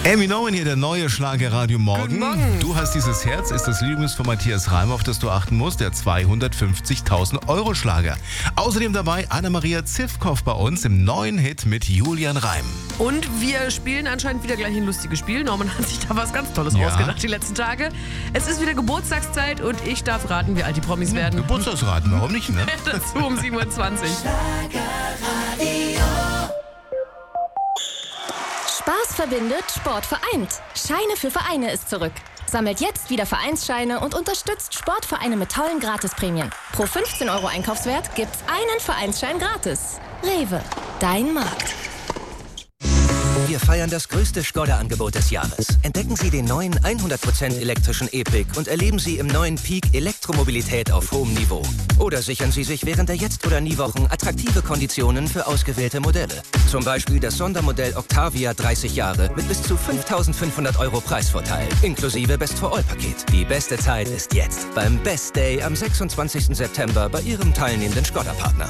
Eminem hier, der neue Schlager Radio Morgen. Guten Morgen. Du hast dieses Herz, ist das Lieblings von Matthias Reim, auf das du achten musst, der 250.000 € Schlager. Außerdem dabei Anna-Maria Zivkow bei uns im neuen Hit mit Julian Reim. Und wir spielen anscheinend wieder gleich ein lustiges Spiel. Norman hat sich da was ganz Tolles ausgedacht die letzten Tage. Es ist wieder Geburtstagszeit und ich darf raten, wie alt die Promis werden. Geburtstagsraten, warum nicht, ne? Dazu um 27. Spaß verbindet, Sport vereint. Scheine für Vereine ist zurück. Sammelt jetzt wieder Vereinsscheine und unterstützt Sportvereine mit tollen Gratisprämien. Pro 15 € Einkaufswert gibt's einen Vereinsschein gratis. Rewe, dein Markt. Wir feiern das größte Skoda-Angebot des Jahres. Entdecken Sie den neuen 100% elektrischen E-Pick und erleben Sie im neuen Peak Elektromobilität auf hohem Niveau. Oder sichern Sie sich während der Jetzt- oder Nie-Wochen attraktive Konditionen für ausgewählte Modelle. Zum Beispiel das Sondermodell Octavia 30 Jahre mit bis zu 5.500 € Preisvorteil, inklusive Best-for-All-Paket. Die beste Zeit ist jetzt, beim Best Day am 26. September bei Ihrem teilnehmenden Skoda-Partner.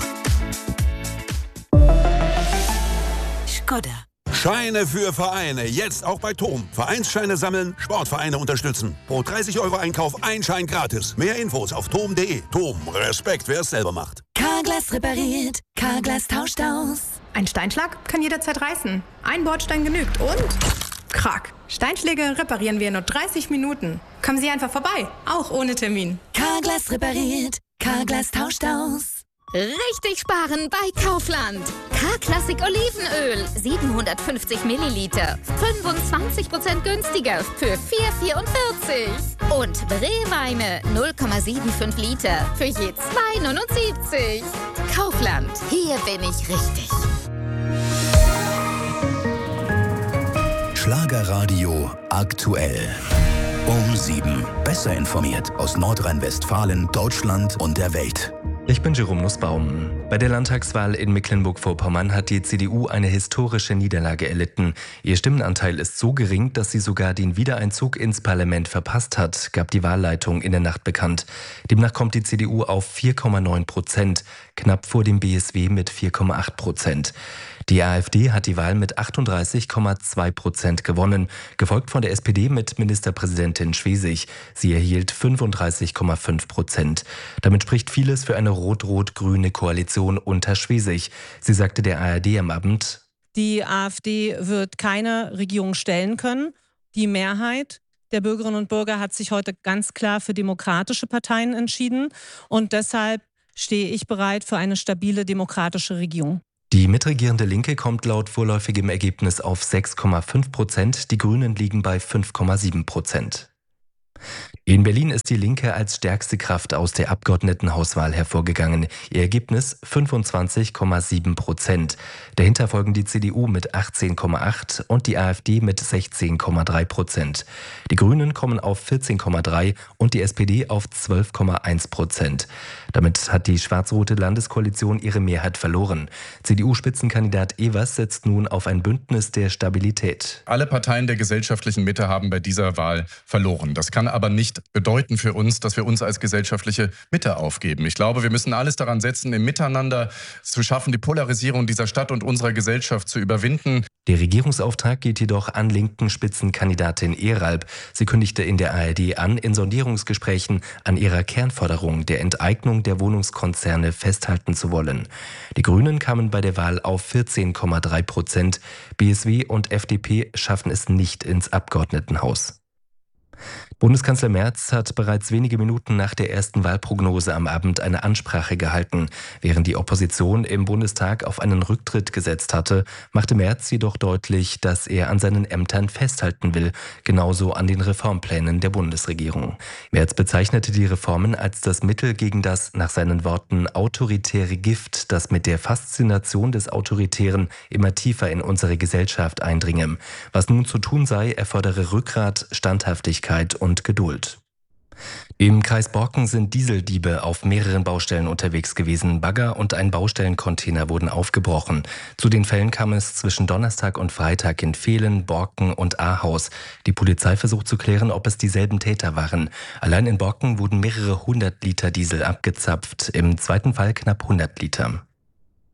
Skoda. Scheine für Vereine, jetzt auch bei TOM. Vereinsscheine sammeln, Sportvereine unterstützen. Pro 30 € Einkauf ein Schein gratis. Mehr Infos auf tom.de. TOM, Respekt, wer es selber macht. Carglass repariert, Carglass tauscht aus. Ein Steinschlag kann jederzeit reißen. Ein Bordstein genügt und... Krack. Steinschläge reparieren wir in nur 30 Minuten. Kommen Sie einfach vorbei, auch ohne Termin. Carglass repariert, Carglass tauscht aus. Richtig sparen bei Kaufland. K-Classic Olivenöl, 750 Milliliter. 25% günstiger für 4,44. Und Brewweine, 0,75 Liter für je 2,79. Kaufland, hier bin ich richtig. Schlagerradio aktuell. Um 7. Besser informiert aus Nordrhein-Westfalen, Deutschland und der Welt. Ich bin Jerome Nussbaum. Bei der Landtagswahl in Mecklenburg-Vorpommern hat die CDU eine historische Niederlage erlitten. Ihr Stimmenanteil ist so gering, dass sie sogar den Wiedereinzug ins Parlament verpasst hat, gab die Wahlleitung in der Nacht bekannt. Demnach kommt die CDU auf 4,9%, knapp vor dem BSW mit 4,8%. Die AfD hat die Wahl mit 38,2% gewonnen, gefolgt von der SPD mit Ministerpräsidentin Schwesig. Sie erhielt 35,5%. Damit spricht vieles für eine rot-rot-grüne Koalition unter Schwesig. Sie sagte der ARD am Abend: Die AfD wird keine Regierung stellen können. Die Mehrheit der Bürgerinnen und Bürger hat sich heute ganz klar für demokratische Parteien entschieden. Und deshalb stehe ich bereit für eine stabile demokratische Regierung. Die mitregierende Linke kommt laut vorläufigem Ergebnis auf 6,5%, die Grünen liegen bei 5,7%. In Berlin ist die Linke als stärkste Kraft aus der Abgeordnetenhauswahl hervorgegangen. Ihr Ergebnis 25,7%. Dahinter folgen die CDU mit 18,8% und die AfD mit 16,3%. Die Grünen kommen auf 14,3% und die SPD auf 12,1%. Damit hat die schwarz-rote Landeskoalition ihre Mehrheit verloren. CDU-Spitzenkandidat Evers setzt nun auf ein Bündnis der Stabilität. Alle Parteien der gesellschaftlichen Mitte haben bei dieser Wahl verloren. Das kann aber nicht bedeuten für uns, dass wir uns als gesellschaftliche Mitte aufgeben. Ich glaube, wir müssen alles daran setzen, im Miteinander zu schaffen, die Polarisierung dieser Stadt und unserer Gesellschaft zu überwinden. Der Regierungsauftrag geht jedoch an linken Spitzenkandidatin Ehralp. Sie kündigte in der ARD an, in Sondierungsgesprächen an ihrer Kernforderung der Enteignung der Wohnungskonzerne festhalten zu wollen. Die Grünen kamen bei der Wahl auf 14,3%. BSW und FDP schaffen es nicht ins Abgeordnetenhaus. Bundeskanzler Merz hat bereits wenige Minuten nach der ersten Wahlprognose am Abend eine Ansprache gehalten. Während die Opposition im Bundestag auf einen Rücktritt gesetzt hatte, machte Merz jedoch deutlich, dass er an seinen Ämtern festhalten will, genauso an den Reformplänen der Bundesregierung. Merz bezeichnete die Reformen als das Mittel gegen das, nach seinen Worten, autoritäre Gift, das mit der Faszination des Autoritären immer tiefer in unsere Gesellschaft eindringe. Was nun zu tun sei, erfordere Rückgrat, Standhaftigkeit und Geduld. Im Kreis Borken sind Dieseldiebe auf mehreren Baustellen unterwegs gewesen. Bagger und ein Baustellencontainer wurden aufgebrochen. Zu den Fällen kam es zwischen Donnerstag und Freitag in Vehlen, Borken und Ahaus. Die Polizei versucht zu klären, ob es dieselben Täter waren. Allein in Borken wurden mehrere 100 Liter Diesel abgezapft, im zweiten Fall knapp 100 Liter.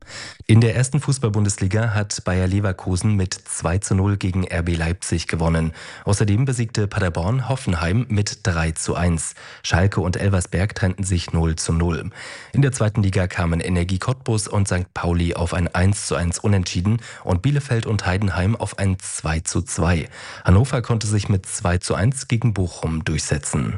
In der ersten Fußball-Bundesliga hat Bayer Leverkusen mit 2:0 gegen RB Leipzig gewonnen. Außerdem besiegte Paderborn Hoffenheim mit 3:1. Schalke und Elversberg trennten sich 0:0. In der zweiten Liga kamen Energie Cottbus und St. Pauli auf ein 1:1 Unentschieden und Bielefeld und Heidenheim auf ein 2:2. Hannover konnte sich mit 2:1 gegen Bochum durchsetzen.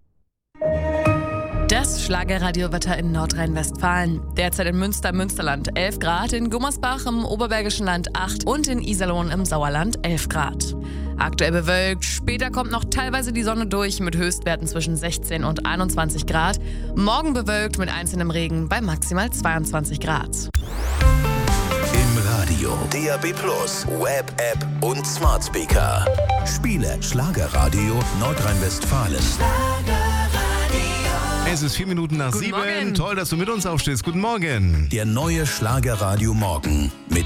Das Schlagerradiowetter in Nordrhein-Westfalen. Derzeit in Münster, Münsterland 11 Grad, in Gummersbach im Oberbergischen Land 8 und in Iserlohn im Sauerland 11 Grad. Aktuell bewölkt, später kommt noch teilweise die Sonne durch mit Höchstwerten zwischen 16 und 21 Grad. Morgen bewölkt mit einzelnem Regen bei maximal 22 Grad. Im Radio, DAB+, Web, App und Smart Speaker. Spiele Schlagerradio Nordrhein-Westfalen. Es ist 4 Minuten nach 7. Morgen. Toll, dass du mit uns aufstehst. Guten Morgen. Der neue Schlagerradio Morgen mit